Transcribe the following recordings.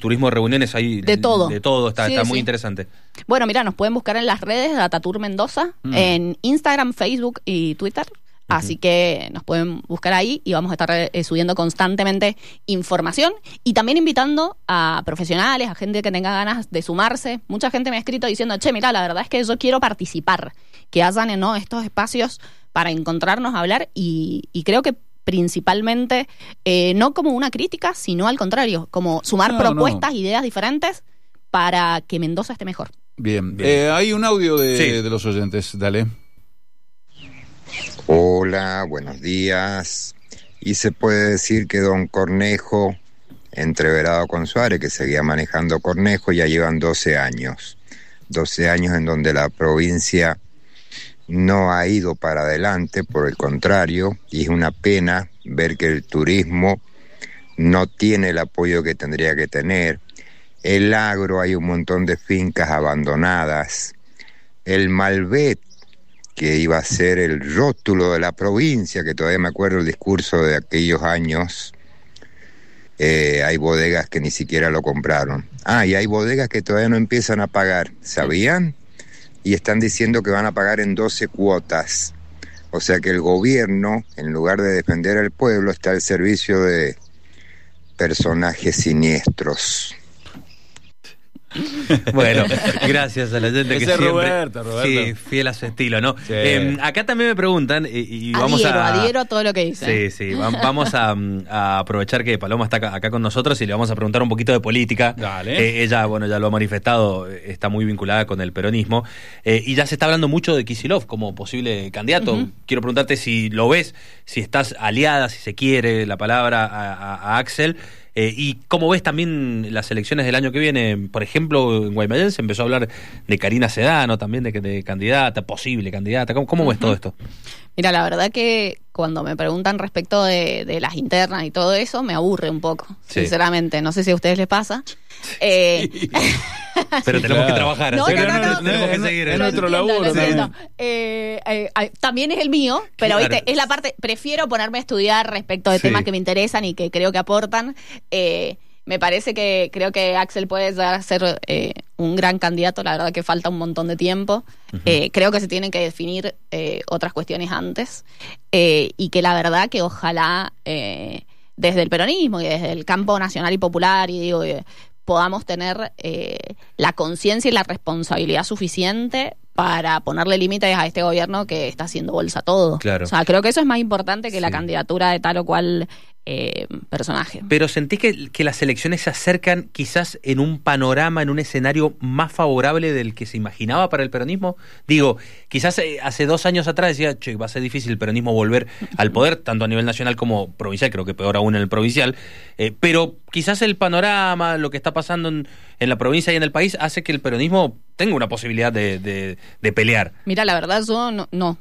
turismo de reuniones, hay de todo. Está muy interesante. Bueno, mira, nos pueden buscar en las redes Datatour Mendoza, en Instagram, Facebook y Twitter. Así que nos pueden buscar ahí y vamos a estar subiendo constantemente información y también invitando a profesionales, a gente que tenga ganas de sumarse. Mucha gente me ha escrito diciendo, che, mira, la verdad es que yo quiero participar, que hayan, ¿no?, estos espacios para encontrarnos a hablar y creo que principalmente no como una crítica, sino al contrario, como sumar propuestas, ideas diferentes para que Mendoza esté mejor. Bien. Hay un audio de los oyentes, dale. Hola, buenos días. Y se puede decir que don Cornejo, entreverado con Suárez, que seguía manejando Cornejo, ya llevan 12 años. 12 años en donde la provincia no ha ido para adelante, por el contrario, y es una pena ver que el turismo no tiene el apoyo que tendría que tener. El agro, hay un montón de fincas abandonadas. El Malbec, que iba a ser el rótulo de la provincia, que todavía me acuerdo el discurso de aquellos años, hay bodegas que ni siquiera lo compraron. Y hay bodegas que todavía no empiezan a pagar, ¿sabían? Y están diciendo que van a pagar en 12 cuotas. O sea que el gobierno, en lugar de defender al pueblo, está al servicio de personajes siniestros. Bueno, gracias a la gente que siempre... Roberto. Sí, fiel a su estilo, ¿no? Sí. Acá también me preguntan y vamos adhiero a todo lo que dice. Sí, vamos a aprovechar que Paloma está acá con nosotros y le vamos a preguntar un poquito de política. Dale. Ella, bueno, ya lo ha manifestado, está muy vinculada con el peronismo y ya se está hablando mucho de Kicillof como posible candidato. Quiero preguntarte si lo ves, si estás aliada, si se quiere la palabra a Axel. Y cómo ves también las elecciones del año que viene. Por ejemplo, en Guaymallén se empezó a hablar de Karina Sedano también, de candidata, posible candidata. ¿Cómo ves todo esto? Mira, la verdad que cuando me preguntan respecto de las internas y todo eso, me aburre un poco, sinceramente. No sé si a ustedes les pasa. Pero tenemos que trabajar. No, tenemos que seguir. Es nuestro laburo. También es el mío, pero claro, ¿viste? Es la parte. Prefiero ponerme a estudiar respecto de temas que me interesan y que creo que aportan. Me parece que creo que Axel puede llegar a ser un gran candidato. La verdad que falta un montón de tiempo. Creo que se tienen que definir otras cuestiones antes y que la verdad que ojalá desde el peronismo y desde el campo nacional y popular podamos tener la conciencia y la responsabilidad suficiente para ponerle límites a este gobierno que está haciendo bolsa todo. Claro. O sea, creo que eso es más importante que la candidatura de tal o cual personaje. Pero ¿sentís que las elecciones se acercan quizás en un panorama, en un escenario más favorable del que se imaginaba para el peronismo? Digo, quizás hace 2 años atrás decía, che, va a ser difícil el peronismo volver al poder, tanto a nivel nacional como provincial, creo que peor aún en el provincial, pero quizás el panorama, lo que está pasando en la provincia y en el país, hace que el peronismo tenga una posibilidad de pelear. Mira, la verdad yo no.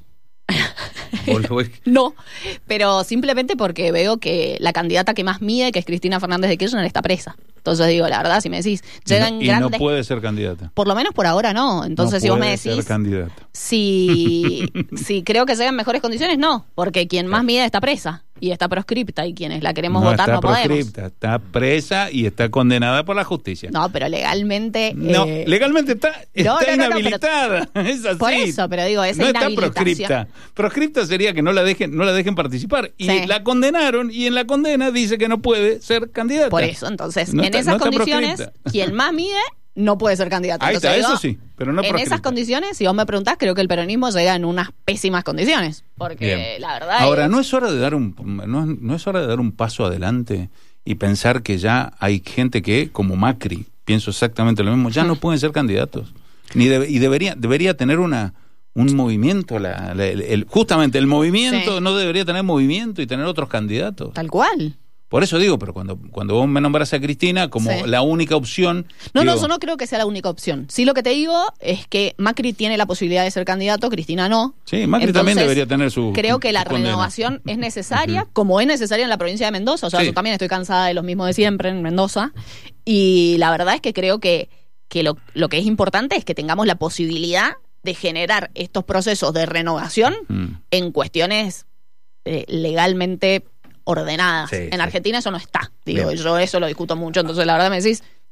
No, pero simplemente porque veo que la candidata que más mide, que es Cristina Fernández de Kirchner, está presa. Entonces digo, la verdad, si me decís, llegan grandes... no puede ser candidata. Por lo menos por ahora no. Entonces, si vos me decís... ser candidata. Si creo que llegan mejores condiciones, no. Porque quien más mide está presa y está proscripta y quienes la queremos votar no podemos. Está presa y está condenada por la justicia. No, pero legalmente... No, legalmente está inhabilitada. Pero, es así. Por eso, pero digo, esa inhabilitación... No está proscripta. Proscripta sería que no la dejen participar. Y la condenaron y en la condena dice que no puede ser candidata. Por eso, entonces, en esas condiciones, quien más mide no puede ser candidato. Ahí entonces, está, eso sí, pero no proscripta. En esas condiciones, si vos me preguntás, creo que el peronismo llega en unas pésimas condiciones. Porque la verdad ahora, ¿no es hora de dar un paso adelante y pensar que ya hay gente que, como Macri, pienso exactamente lo mismo, ya no pueden ser candidatos? Y debería tener un movimiento, justamente el movimiento no debería tener movimiento y tener otros candidatos. Tal cual. Por eso digo, pero cuando vos me nombrás a Cristina como la única opción... No, yo no creo que sea la única opción. Sí, lo que te digo es que Macri tiene la posibilidad de ser candidato, Cristina no. Sí, Macri también debería tener su... Creo que la renovación es necesaria, como es necesaria en la provincia de Mendoza. O sea, yo también estoy cansada de los mismos de siempre en Mendoza. Y la verdad es que creo que lo que es importante es que tengamos la posibilidad de generar estos procesos de renovación en cuestiones legalmente ordenadas. En Argentina eso no está. Yo eso lo discuto mucho. Entonces, la verdad me decís,